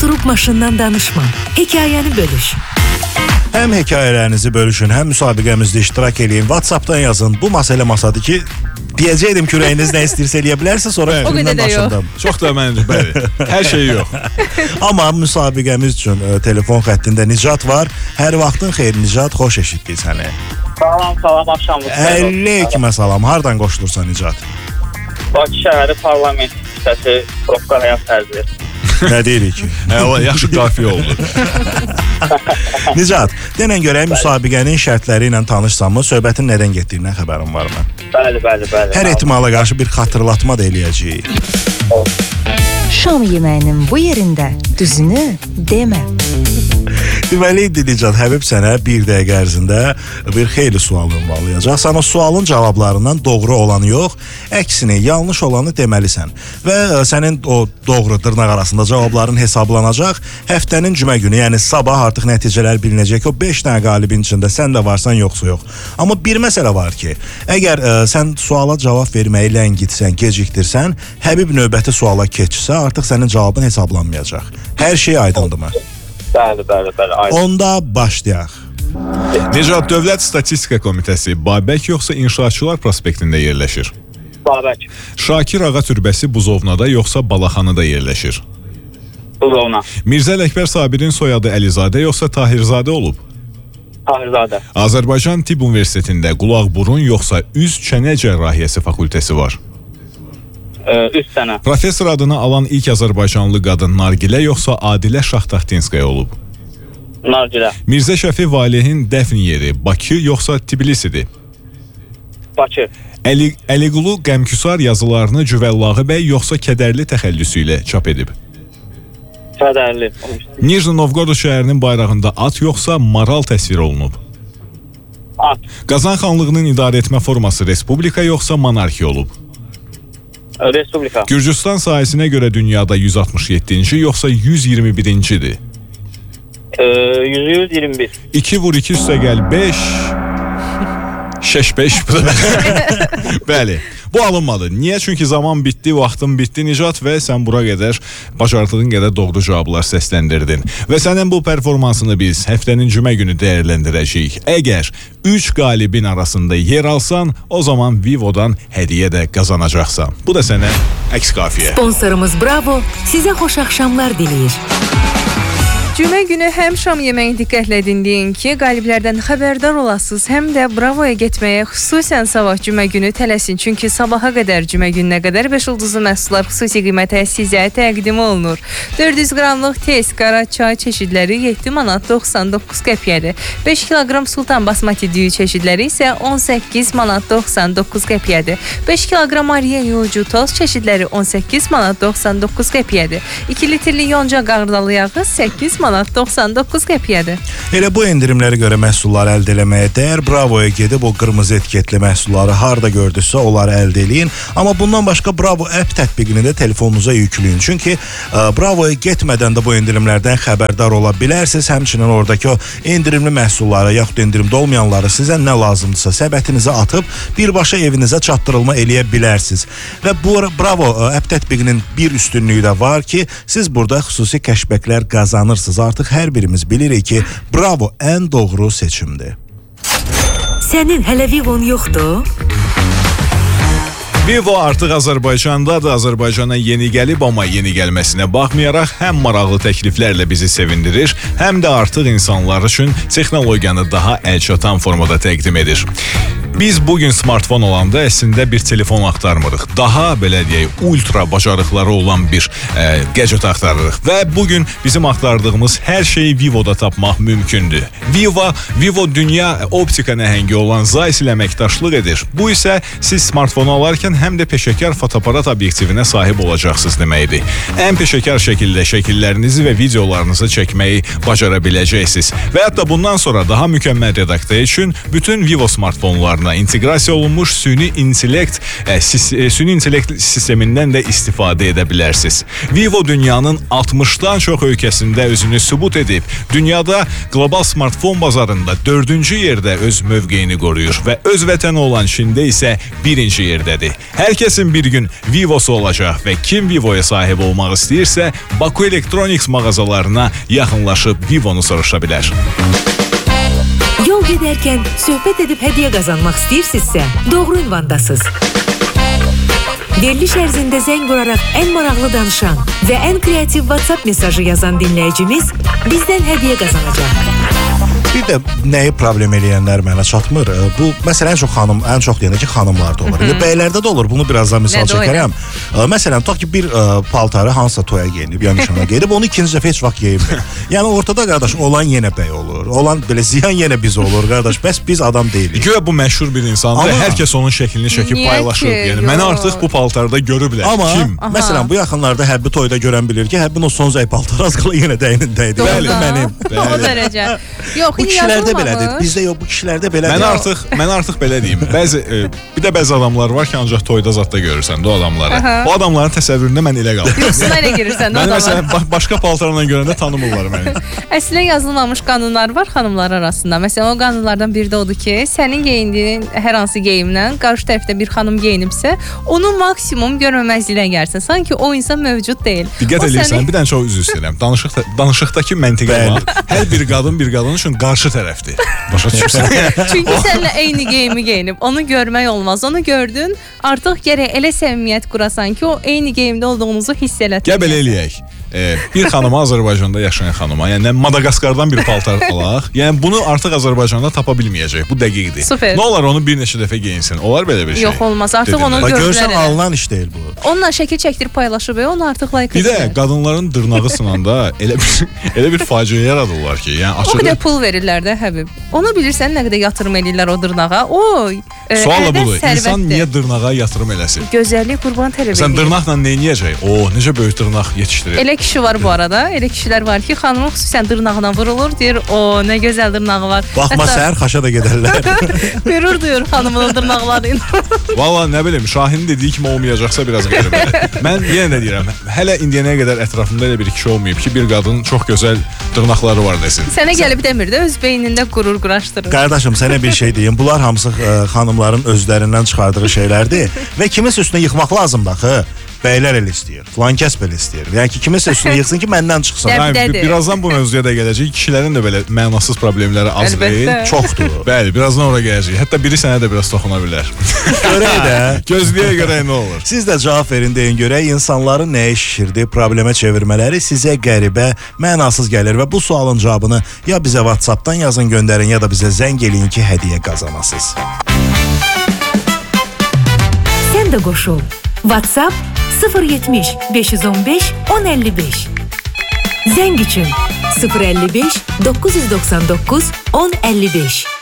oturub maşından danışma. Hekayəni bölüş. Həm hekayələrinizi bölüşün, həm müsabiqəmizdə iştirak edin. WhatsApp'dan yazın. Bu məsələ masadır ki, deyəcəkdim ki, ürəyiniz nə istəyirsə eləyə bilərsə, sonra fikrimdən daşındım. Çox da məncə, bəli. Hər şey yox. Amma müsabiqəmiz üçün telefon xəttində Nicat var. Hər vaxtın xeyir Nicat, xoş eşitdik səni. Salam, axşamınız. Əleykümə salam. Hardan qoşulursan Nicat? Bakı şəhəri parlament hissəsi Probka həyat tərzi. Nə deyirik ki? Yaxşı qafiyə oldu. Nicat, denən görək müsabiqənin şərtləri ilə tanışsanmı, söhbətin nədən getdiyindən xəbərin var mı? Bəli. Hər ehtimala qarşı bir xatırlatma da eləyəcəyik. Şam yeməyinin bu yerində düzünü demə. Deməli, Nicat, Həbib sənə bir dəqiqə ərzində bir xeyli sual ünvanlayacaq. Sən o sualın cavablarından doğru olanı yox, əksini, yanlış olanı deməlisən. Və sənin o doğru dırnaq arasında cavabların hesablanacaq. Həftənin cümə günü, yəni sabah artıq nəticələr bilinəcək. O 5 dənə qalibin içində sən də varsan, yoxsa yox. Amma bir məsələ var ki, əgər sən suala cavab verməyi ləngitsən, gecikdirsən, Həbib növbəti suala keçsə, artıq sənin cavabın hesablanmayacaq. Hər şey aydındırmı? Bəli, aydın. Onda başlayaq. Nicat, Dövlət Statistika Komitəsi Babək yoxsa İnşaatçılar prospektində yerləşir? Babək. Şakir Ağa türbəsi Buzovnada yoxsa Balaxanıda yerləşir? Buzovna. Mirzə Ələkbər Sabirin soyadı Əlizadə yoxsa Tahirzadə olub? Tahirzadə. Azərbaycan Tibb Universitetində qulaq-burun yoxsa üz-çənə cərrahiyyəsi fakültəsi var? Üst sənə. Professor adını alan ilk Azərbaycanlı qadın Nargilə yoxsa Adilə Şahtaxtinskaya olub? Nargilə. Mirzə Şəfi Valehin dəfn yeri Bakı yoxsa Tbilisidir? Bakı. Əliqulu Qəmküsar yazılarını Cüvəllağı bəy yoxsa Kədərli təxəllüsü ilə çap edib? Kədərli. Nijni Novgorod şəhərinin bayrağında at yoxsa maral təsvir olunub? At. Qazan xanlığının idarəetmə forması respublika yoxsa monarxiya olub? Respublika. Gürcüstan sahəsinə görə dünyada 167-ci yoxsa 121-cidir? 121. 2 vur 2 üstə gəl 5. Şeş 5. Bəli. Bu alınmadı. Niyə? Çünki zaman bitdi, vaxtın bitdi Nicat və sən bura qədər bacardığın qədər doğru cavablar səsləndirdin. Və sənin bu performansını biz həftənin cümə günü dəyərləndirəcəyik. Əgər 3 qalibin arasında yer alsan, o zaman Vivo'dan hədiyyə də qazanacaqsan. Bu da sənə əks qafiyə. Sponsorumuz Bravo sizə xoş axşamlar diləyir. Cümə günü həm şam yeməyi diqqətlə dinləyin ki, qaliblərdən xəbərdar olasınız, həm də Bravoya getməyə xüsusən sabah cümə günü tələsin. Çünki sabaha qədər cümə gününə qədər 5 ulduzlu məhsullar xüsusi qiymətə sizə təqdim olunur. 400 qramlıq tez qara çay çeşidləri 7 manat 99 qəpiyyədir. 5 kiloqram sultan basmati düyü çeşidləri isə 18 manat 99 qəpiyyədir. 5 kiloqram ariyə yoğurcu toz çeşidləri 18 manat 99 qəpiyyədir. 2 litrli yonca qardalı yağı 8 manat 99 qəpiyyədir. Elə bu endirimlərə görə məhsulları əldə eləməyə dəyər. Bravoya gedib o qırmızı etiketli məhsulları harda gördünüzsə onları əldə eləyin. Amma bundan başqa Bravo app tətbiqini də telefonunuza yükləyin. Çünki Bravoya getmədən də bu endirimlərdən xəbərdar ola bilərsiniz. Həmçinin oradakı o endirimli məhsulları, yaxud endirimdə olmayanları sizə nə lazımdırsa səbətinizə atıb birbaşa evinizə çatdırılma eləyə bilərsiniz. Və bu Bravo app tətbiqinin bir üstünlüyü də var ki, siz burada xüsusi kəşbəklər qazanırsınız. Artıq hər birimiz bilirik ki, Bravo ən doğru seçimdir. Sənin hələ Vivo'n yoxdur? Vivo artıq Azərbaycandadır. Azərbaycana yeni gəlib, amma yeni gəlməsinə baxmayaraq həm maraqlı təkliflərlə bizi sevindirir, həm də artıq insanlar üçün texnologiyanı daha əlçatan formada təqdim edir. Biz bugün smartfon olanda əslində bir telefon axtarmırıq. Daha, belə deyək, ultra bacarıqları olan bir gadget axtarırıq. Və bugün bizim axtardığımız hər şeyi Vivo'da tapmaq mümkündür. Vivo dünya optika nəhəngi olan Zeiss ilə əməkdaşlıq edir. Bu isə siz smartfonu alarkən həm də peşəkar fotoaparat obyektivinə sahib olacaqsınız deməkdir. Ən peşəkar şəkildə şəkillərinizi və videolarınızı çəkməyi bacara biləcəksiniz. Və hətta bundan sonra daha mükəmməl redaksiya üçün bütün Vivo smartfonlarını cihazlarına inteqrasiya olunmuş süni intellekt sistemindən də istifadə edə bilərsiniz. Vivo dünyanın 60-dan çox ölkəsində özünü sübut edib, dünyada qlobal smartfon bazarında 4-cü yerdə öz mövqeyini qoruyur və öz vətəni olan Çində isə 1-ci yerdədir. Hər kəsin bir gün Vivosu olacaq və kim Vivoya sahib olmaq istəyirsə, Baku Electronics mağazalarına yaxınlaşıb Vivonu soruşa bilər. Yol gedərkən söhbət edib hədiyyə qazanmaq istəyirsinizsə, doğru ünvandasınız. Veriliş ərzində zəng vuraraq ən maraqlı danışan və ən kreativ WhatsApp mesajı yazan dinləyicimiz bizdən hədiyyə qazanacaq. Bir də nəyi problem eləyənlər mənə çatmır. Bu məsələn ən çox deyəndə ki, xanımlarda olur. Bəylərdə də olur. Bunu birazdan misal çəkərəm. Məsələn, tutaq ki, bir paltarı hansısa toya geyinib, ya nişana geyinib, onu ikinci dəfə heç vaxt geyinmir. Yəni ortada qardaş olan yenə bəy olur. Olan belə ziyan yenə biz olur qardaş. Bəs biz adam deyilik. Güya bu məşhur bir insandır. Hər kəs onun şəklini çəkib paylaşıb. Yəni mənə artıq bu paltarda görüblər. Amma kim? Məsələn, bu yaxınlarda hərbi toyda görən bilir ki, hərbin o son zəy paltarı az qala yenə dəynindəydi. Bəli, mənim. O dərəcə. Yox, bu kişilərdə belədir. Bizdə yox, bu kişilərdə belədir. Mən artıq belə deyim. Bir də bəzi adamlar var ki, ancaq toyda zətdə görürsən o adamları. O adamların təsəvvüründə mən elə qaldım. Yuxusuna elə girirsən o adamlar. Məsələn, başqa paltarla görəndə tanımırlar məni. Əslində yazılmamış qanunlar var xanımlar arasında. Məsələn, o qanunlardan biri də odur ki, sənin geyindiyin hər hansı geyimlə qarşı tərəfdə bir xanım geyinibsə, onu maksimum görməməzliyə gəlsən. Sanki o insan mövcud deyil. Diqqət edirsən, bir dənə çox üzr istəyirəm. Danışıqdakı məntiqə var. Hər bir qadın üçün qarşı tərəfdir. Başa düşürsən? Çünki səninlə eyni geyimi geyinib. Onu görmək olmaz. Onu gördün, artıq gərək elə səmimiyyət qurasan ki, o eyni geyimdə olduğunuzu hiss elətdir. Gəl belə eləyək. Bir xanıma, Azərbaycanda yaşayan xanıma, yəni Madaqaskardan bir paltar alaq. Yəni bunu artıq Azərbaycanda tapa bilməyəcək. Bu dəqiqdir. Super. Nə olar onu bir neçə dəfə geyinsin? Olar belə bir şey? Yox, olmaz. Artıq onu gördülər. Görsən alınan iş deyil bu. Onunla şəkil çəkdirib paylaşıb, onu artıq like edir. Bir də qadınların dırnağı sınanda elə bir faciə yaradırlar ki, yəni açığı. O qədər pul verirlər də Həbib. Onu bilirsən nə qədər yatırım edirlər o dırnağa? Oy. Sual budur. İnsan niyə dırnağa yatırım eləsin? Gözəllik qurban tələb edir. Sən dırnaqla nə edəcək? Necə böyük dırnaq yetişdirir. Elə kişi var bu arada. Elə kişilər var ki, xanımın xüsusən dırnağına vurulur, deyir, nə gözəl dırnağı var. Baxma, səhər xaşa da gedərlər. Qürur duyur xanımın dırnaqlarıyla. Valla nə bilim, Şahinin dediyi kimi olmayacaqsa biraz qəribədir. Mən yenə də deyirəm, hələ indiyənə qədər ətrafımda elə bir kişi olmayıb ki, bir qadın çox gözəl dırnaqları var desin. Sənə gəlib demir də, öz beynində qürur quraşdırır. Qardaşım, sənə bir şey deyim. Bunlar hamısı xanımların özlərindən çıxardığı şeylərdir və kiminsə üstünə yıxmaq lazım baxı. Bəylər elə istəyir, filan kəs belə istəyir. Yəni ki, kiminsə üstünə yıxsın ki, məndən çıxsın. Birazdan bu mövzuya da gələcək. Kişilərin də belə mənasız problemləri az deyil. Çoxdur. Bəli, birazdan ora gələcək. Hətta biri sənə də biraz toxuna bilər. Görək də. Gözləyə görək nə olur. Siz də cavab verin, deyin görək insanların nəyə şişirdi, problemə çevirmələri sizə qəribə, mənasız gəlir və bu sualın cavabını ya bizə WhatsApp-dan yazın, göndərin, ya da bizə zəng eləyin ki, hədiyyə qazanasınız. Sən də qoşul. WhatsApp 070 515 1055. Zəng üçün 055 999 1055.